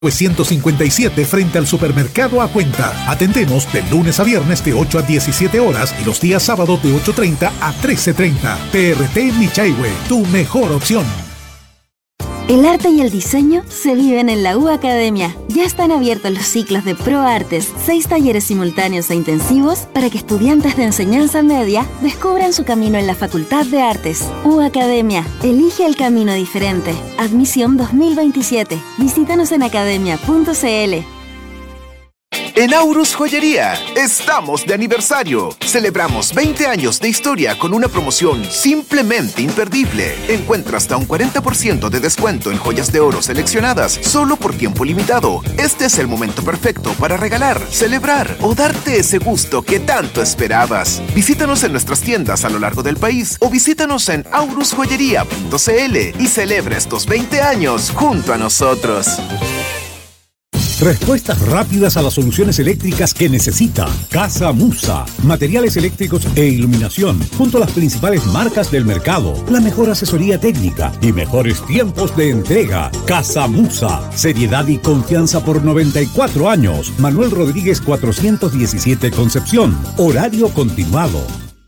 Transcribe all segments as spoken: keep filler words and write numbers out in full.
novecientos cincuenta y siete frente al supermercado A Cuenta. Atendemos de lunes a viernes de ocho a diecisiete horas y los días sábados de ocho treinta a trece treinta. P R T Michaihue, tu mejor opción. El arte y el diseño se viven en la U Academia. Ya están abiertos los ciclos de ProArtes, seis talleres simultáneos e intensivos para que estudiantes de enseñanza media descubran su camino en la Facultad de Artes. U Academia, elige el camino diferente. Admisión dos mil veintisiete. Visítanos en academia punto c l. En Aurus Joyería, estamos de aniversario. Celebramos veinte años de historia con una promoción simplemente imperdible. Encuentra hasta un cuarenta por ciento de descuento en joyas de oro seleccionadas solo por tiempo limitado. Este es el momento perfecto para regalar, celebrar o darte ese gusto que tanto esperabas. Visítanos en nuestras tiendas a lo largo del país o visítanos en aurus joyería punto c l y celebra estos veinte años junto a nosotros. Respuestas rápidas a las soluciones eléctricas que necesita. Casa Musa. Materiales eléctricos e iluminación, junto a las principales marcas del mercado. La mejor asesoría técnica y mejores tiempos de entrega. Casa Musa. Seriedad y confianza por noventa y cuatro años. Manuel Rodríguez cuatrocientos diecisiete Concepción. Horario continuado.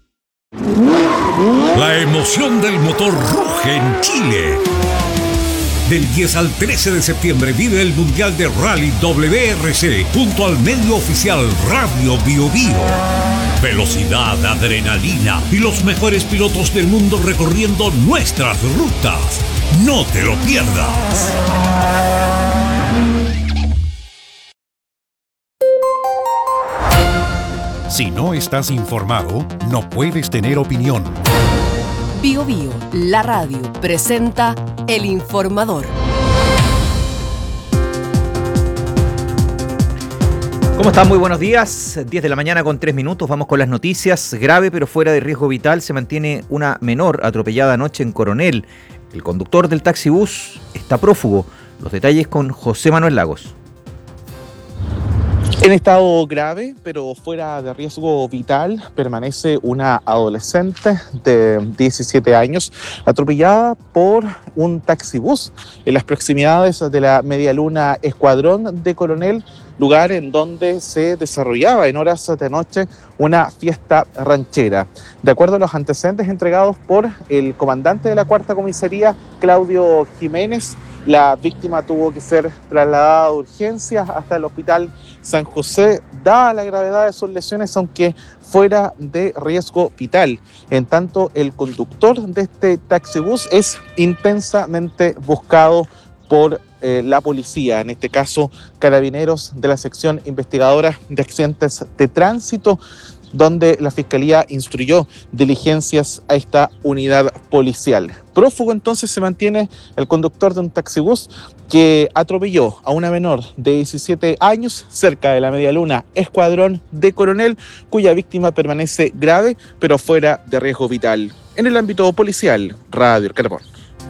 La emoción del motor ruge en Chile. Del diez al trece de septiembre vive el Mundial de Rally W R C junto al medio oficial Radio Bio Bio. Velocidad, adrenalina y los mejores pilotos del mundo recorriendo nuestras rutas. No te lo pierdas. Si no estás informado, no puedes tener opinión. Bio Bio, la radio, presenta El Informador. ¿Cómo están? Muy buenos días. diez de la mañana con tres minutos. Vamos con las noticias. Grave pero fuera de riesgo vital. Se mantiene una menor atropellada anoche en Coronel. El conductor del taxibús está prófugo. Los detalles con José Manuel Lagos. En estado grave, pero fuera de riesgo vital, permanece una adolescente de diecisiete años atropellada por un taxibús en las proximidades de la Medialuna Escuadrón de Coronel, lugar en donde se desarrollaba en horas de noche una fiesta ranchera. De acuerdo a los antecedentes entregados por el comandante de la Cuarta Comisaría, Claudio Jiménez, la víctima tuvo que ser trasladada de urgencias hasta el Hospital San José, dada la gravedad de sus lesiones, aunque fuera de riesgo vital. En tanto, el conductor de este taxibús es intensamente buscado por eh, la policía, en este caso carabineros de la sección investigadora de accidentes de tránsito, donde la Fiscalía instruyó diligencias a esta unidad policial. Prófugo entonces se mantiene el conductor de un taxibús que atropelló a una menor de diecisiete años cerca de la Medialuna Escuadrón de Coronel, cuya víctima permanece grave pero fuera de riesgo vital. En el ámbito policial, Radio El Carbón.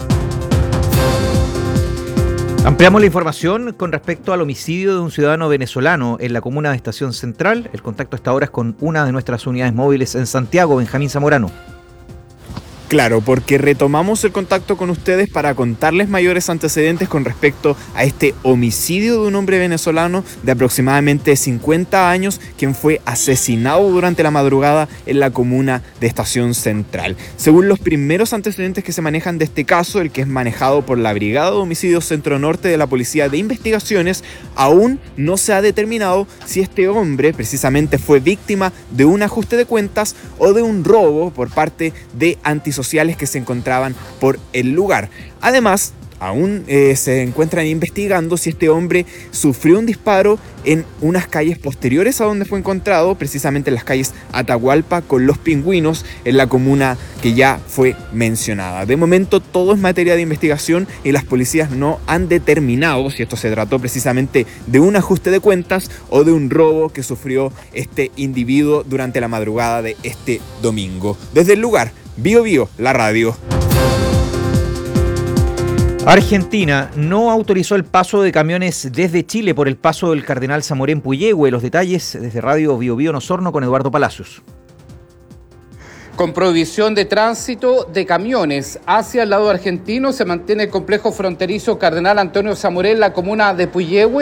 Ampliamos la información con respecto al homicidio de un ciudadano venezolano en la comuna de Estación Central. El contacto hasta ahora es con una de nuestras unidades móviles en Santiago, Benjamín Zamorano. Claro, porque retomamos el contacto con ustedes para contarles mayores antecedentes con respecto a este homicidio de un hombre venezolano de aproximadamente cincuenta años, quien fue asesinado durante la madrugada en la comuna de Estación Central. Según los primeros antecedentes que se manejan de este caso, el que es manejado por la Brigada de Homicidios Centro Norte de la Policía de Investigaciones, aún no se ha determinado si este hombre precisamente fue víctima de un ajuste de cuentas o de un robo por parte de antisociales que se encontraban por el lugar. Además, aún eh, se encuentran investigando si este hombre sufrió un disparo en unas calles posteriores a donde fue encontrado, precisamente en las calles Atahualpa con Los Pingüinos, en la comuna que ya fue mencionada. De momento todo es materia de investigación y las policías no han determinado si esto se trató precisamente de un ajuste de cuentas o de un robo que sufrió este individuo durante la madrugada de este domingo. Desde el lugar, Bio Bio, la radio. Argentina no autorizó el paso de camiones desde Chile por el paso del Cardenal Zamoré en Puyehue. Los detalles desde Radio Bio Bio en Osorno con Eduardo Palacios. Con prohibición de tránsito de camiones hacia el lado argentino, se mantiene el complejo fronterizo Cardenal Antonio Zamoré en la comuna de Puyehue.